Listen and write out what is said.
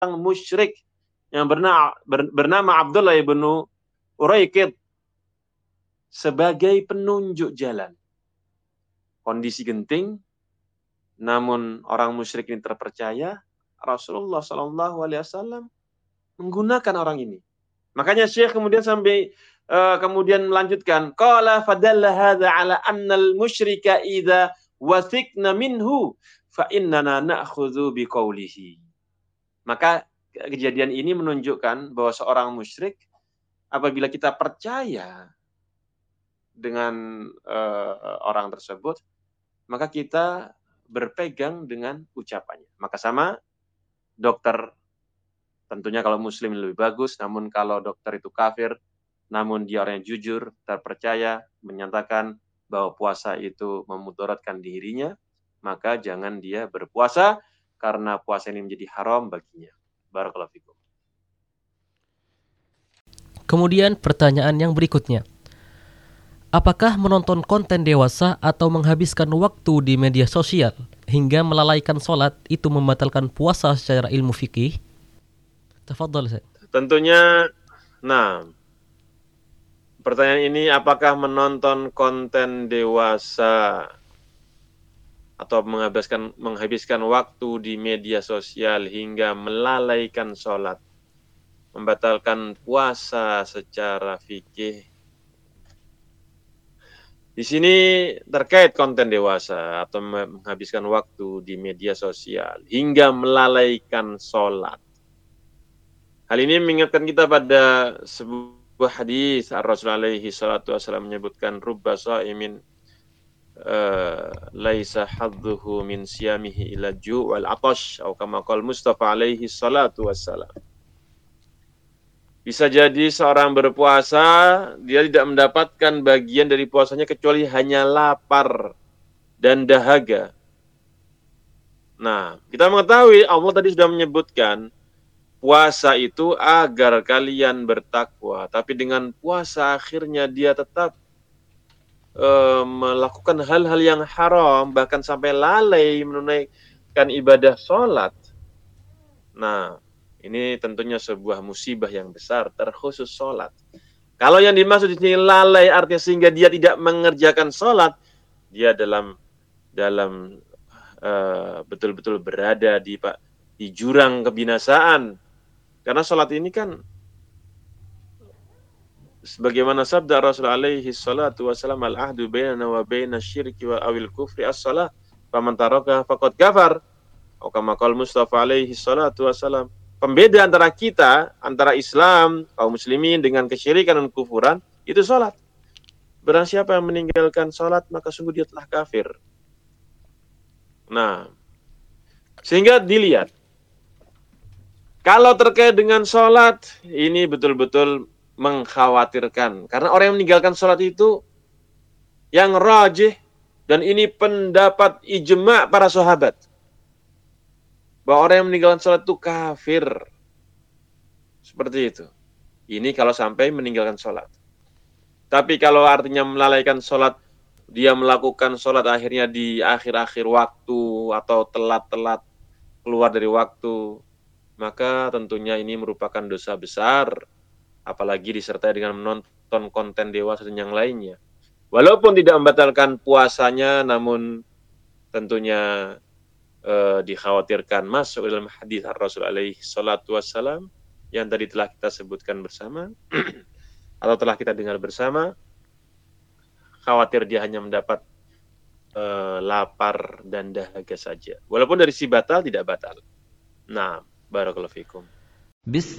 musyrik yang bernama Abdullah ibnu Uraikid sebagai penunjuk jalan. Kondisi genting, namun orang musyrik ini terpercaya, Rasulullah SAW menggunakan orang ini. Makanya Syekh kemudian kemudian melanjutkan, qala fadalla hadza ala anna al-musyrika idza wathiqna minhu fa innana na'khudhu biqaulihi. Maka kejadian ini menunjukkan bahwa seorang musyrik apabila kita percaya dengan orang tersebut, maka kita berpegang dengan ucapannya. Maka sama dokter, tentunya kalau muslim lebih bagus, namun kalau dokter itu kafir, namun dia orang yang jujur, terpercaya, menyatakan bahwa puasa itu memudaratkan dirinya, maka jangan dia berpuasa, karena puasa ini menjadi haram baginya. Barakallahu fikum. Kemudian pertanyaan yang berikutnya. Apakah menonton konten dewasa atau menghabiskan waktu di media sosial hingga melalaikan sholat itu membatalkan puasa secara ilmu fikih? Tafadhal, Ustaz. Tentunya, pertanyaan ini, apakah menonton konten dewasa atau menghabiskan waktu di media sosial hingga melalaikan sholat membatalkan puasa secara fikih? Di sini terkait konten dewasa atau menghabiskan waktu di media sosial hingga melalaikan sholat. Hal ini mengingatkan kita pada sebuah hadis Rasulullah alaihi salatu wasallam menyebutkan rubba sha'imin laisa hadduhu min siyamihi ila ju' wal atash atau kama qala Mustafa alaihi salatu wasallam. Bisa jadi seorang berpuasa, dia tidak mendapatkan bagian dari puasanya kecuali hanya lapar dan dahaga. Nah, kita mengetahui Allah tadi sudah menyebutkan puasa itu agar kalian bertakwa. Tapi dengan puasa akhirnya dia tetap melakukan hal-hal yang haram, bahkan sampai lalai menunaikan ibadah sholat. Nah, ini tentunya sebuah musibah yang besar, terkhusus sholat. Kalau yang dimaksud di sini lalai artinya sehingga dia tidak mengerjakan sholat, dia dalam betul-betul berada di jurang kebinasaan. Karena sholat ini kan, sebagaimana sabda Rasulullah alaihi salatu wasallam, al-ahdu bainana wa baina syirki wa awil kufri as-salah, faman taraka faqad kafar. Atau kama qala Mustafa alaihi salatu wasallam. Pembeda antara kita, antara Islam, kaum muslimin dengan kesyirikan dan kufuran, itu sholat. Barang siapa yang meninggalkan sholat, maka sungguh dia telah kafir. Nah, sehingga dilihat, kalau terkait dengan sholat, ini betul-betul mengkhawatirkan. Karena orang yang meninggalkan sholat itu, yang rajih, dan ini pendapat ijma' para sahabat, bahwa orang yang meninggalkan sholat itu kafir. Seperti itu. Ini kalau sampai meninggalkan sholat. Tapi kalau artinya melalaikan sholat, dia melakukan sholat akhirnya di akhir-akhir waktu atau telat-telat keluar dari waktu, maka tentunya ini merupakan dosa besar, apalagi disertai dengan menonton konten dewasa dan yang lainnya. Walaupun tidak membatalkan puasanya, namun tentunya dikhawatirkan masuk dalam hadis Rasul alaihi salatu wassalam yang tadi telah kita sebutkan bersama atau telah kita dengar bersama. Khawatir dia hanya mendapat lapar dan dahaga saja, walaupun dari si batal tidak batal. Nah, barakallahu fikum.